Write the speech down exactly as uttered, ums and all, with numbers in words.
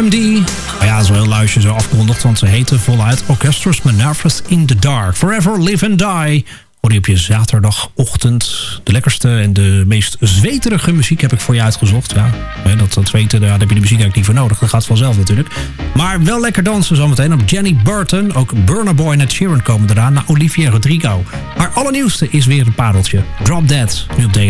M D. Maar ja, dat is wel heel luistje zo afgekondigd, want ze heette voluit Orchestras Manoeuvres in the Dark. Forever Live and Die. Hoor je op je zaterdagochtend. De lekkerste en de meest zweterige muziek heb ik voor je uitgezocht. Ja, dat, dat zweten, daar heb je de muziek eigenlijk niet voor nodig. Dat gaat vanzelf natuurlijk. Maar wel lekker dansen zometeen op Jenny Burton. Ook Burna Boy en Ed Sheeran komen eraan. Naar Olivia Rodrigo. Maar allernieuwste is weer een pareltje. Drop Dead. Nu op D